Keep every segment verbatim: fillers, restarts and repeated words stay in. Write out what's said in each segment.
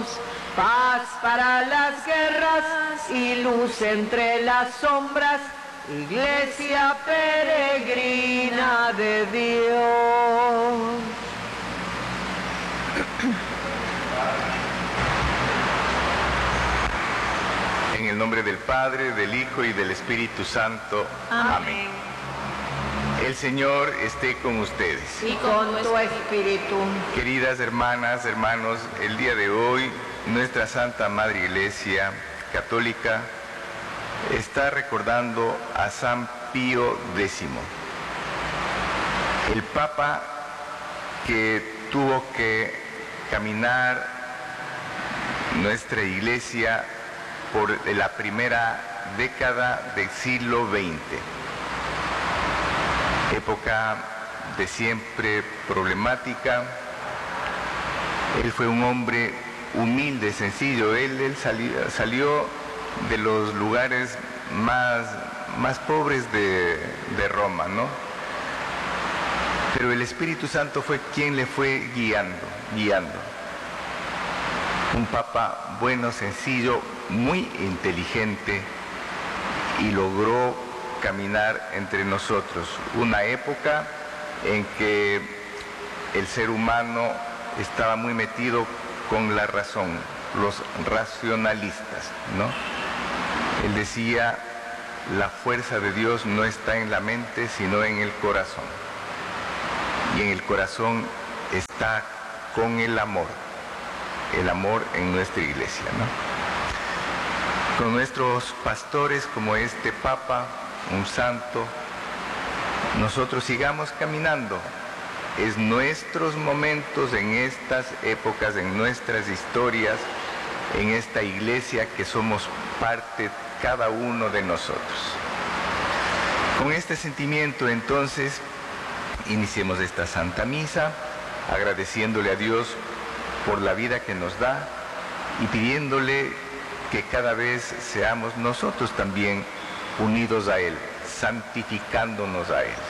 Dios, paz para las guerras y luz entre las sombras, Iglesia peregrina de Dios. En el nombre del Padre, del Hijo y del Espíritu Santo. Amén. Amén. El Señor esté con ustedes. Y con tu espíritu. Queridas hermanas, hermanos, el día de hoy nuestra Santa Madre Iglesia Católica está recordando a San Pío décimo, el Papa que tuvo que caminar nuestra Iglesia por la primera década del siglo veinte. Época de siempre problemática. Él fue un hombre humilde, sencillo. Él, él salió, salió de los lugares más, más pobres de, de Roma, ¿no? Pero el Espíritu Santo fue quien le fue guiando, guiando. Un papa bueno, sencillo, muy inteligente, y logró caminar entre nosotros. Una época en que el ser humano estaba muy metido con la razón, los racionalistas, ¿no? Él decía, la fuerza de Dios no está en la mente, sino en el corazón. Y en el corazón está con el amor, el amor en nuestra iglesia, ¿no? Con nuestros pastores como este Papa, un santo, nosotros sigamos caminando. Es nuestros momentos en estas épocas, en nuestras historias, en esta iglesia que somos parte cada uno de nosotros. Con este sentimiento, entonces, iniciemos esta Santa Misa, agradeciéndole a Dios por la vida que nos da y pidiéndole que cada vez seamos nosotros también unidos a Él, santificándonos a Él.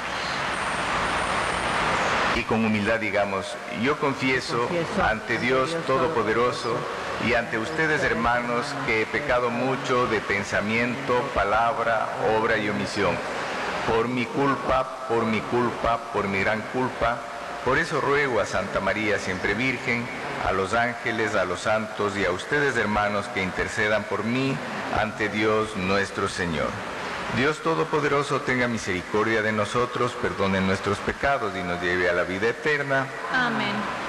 Y con humildad digamos, yo confieso, confieso ante Dios, Dios Todopoderoso y ante ustedes, hermanos, que he pecado mucho de pensamiento, palabra, obra y omisión. Por mi culpa, por mi culpa, por mi gran culpa. Por eso ruego a Santa María, siempre Virgen, a los ángeles, a los santos y a ustedes, hermanos, que intercedan por mí ante Dios nuestro Señor. Dios Todopoderoso tenga misericordia de nosotros, perdone nuestros pecados y nos lleve a la vida eterna. Amén.